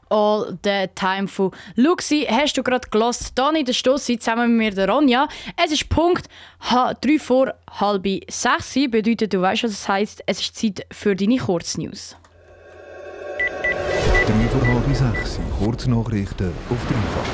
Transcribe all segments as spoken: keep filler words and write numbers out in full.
All the Time von Luxi hast du gerade gehört, hier in der Stossi zusammen mit mir, der Ronja. Es ist Punkt H- drei vor halb sechs. Bedeutet, du weißt, was es heisst, es ist Zeit für deine Kurznews. drei vor halb sechs. Kurznachrichten auf dreifach.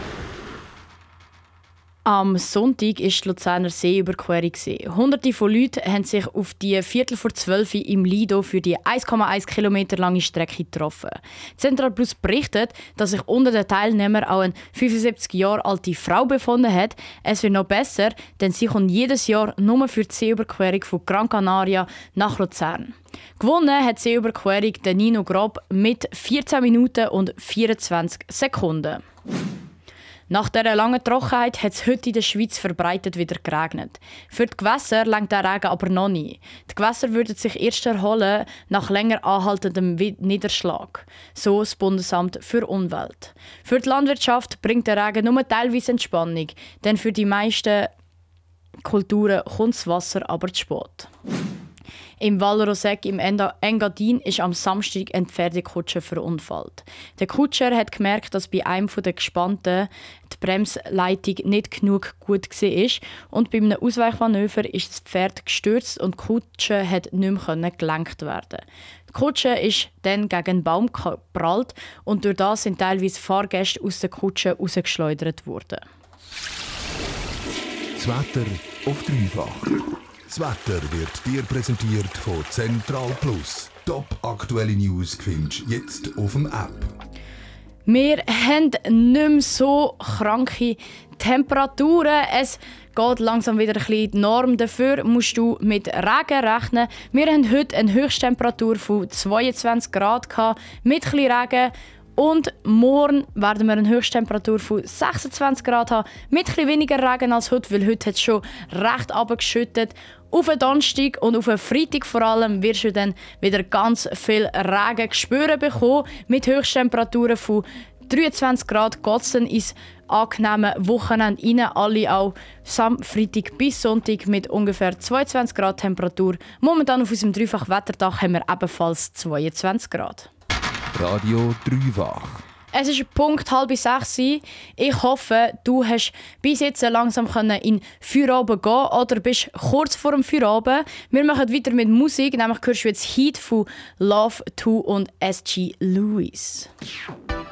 Am Sonntag war die Luzerner Seeüberquerung. Hunderte von Leuten haben sich auf die Viertel vor zwölf im Lido für die eins Komma eins Kilometer lange Strecke getroffen. Central Plus berichtet, dass sich unter den Teilnehmern auch eine fünfundsiebzig Jahre alte Frau befunden hat. Es wird noch besser, denn sie kommt jedes Jahr nur für die Seeüberquerung von Gran Canaria nach Luzern. Gewonnen hat die Seeüberquerung der Nino Grob mit vierzehn Minuten und vierundzwanzig Sekunden. Nach dieser langen Trockenheit hat es heute in der Schweiz verbreitet wieder geregnet. Für die Gewässer reicht der Regen aber noch nicht. Die Gewässer würden sich erst erholen nach länger anhaltendem Niederschlag, so das Bundesamt für Umwelt. Für die Landwirtschaft bringt der Regen nur teilweise Entspannung, denn für die meisten Kulturen kommt das Wasser aber zu spät. Im Val Roseg im Engadin ist am Samstag ein Pferdekutscher verunfallt. Der Kutscher hat gemerkt, dass bei einem der Gespannten die Bremsleitung nicht genug gut war und bei einem Ausweichmanöver ist das Pferd gestürzt und die Kutsche hat nicht mehr gelenkt werden. Die Kutsche ist dann gegen einen Baum geprallt und durch das sind teilweise Fahrgäste aus der Kutsche rausgeschleudert worden. Das Wetter auf dreifach. Das Wetter wird dir präsentiert von Central Plus. Top aktuelle News findest du jetzt auf dem App. Wir haben nicht mehr so kranke Temperaturen. Es geht langsam wieder ein bisschen die Norm. Dafür musst du mit Regen rechnen. Wir haben heute eine Höchsttemperatur von zweiundzwanzig Grad gehabt, mit ein bisschen Regen. Und morgen werden wir eine Höchsttemperatur von sechsundzwanzig Grad haben, mit etwas weniger Regen als heute, weil heute hat es schon recht runtergeschüttet. Auf den Donnerstag und auf den Freitag vor allem wirst du dann wieder ganz viel Regen spüren bekommen. Mit Höchsttemperaturen von dreiundzwanzig Grad geht es dann ins angenehme Wochenende rein. Alle auch Sam Freitag bis Sonntag mit ungefähr zweiundzwanzig Grad Temperatur. Momentan auf unserem Dreifach-Wetterdach haben wir ebenfalls zweiundzwanzig Grad. Radio dreifach. Es ist Punkt halb sechs. Ich hoffe, du hast bis jetzt langsam in Feierabend gehen oder bist kurz vor dem Feierabend. Wir machen weiter mit Musik, nämlich hörst du jetzt Heat von Love two und S G Lewis.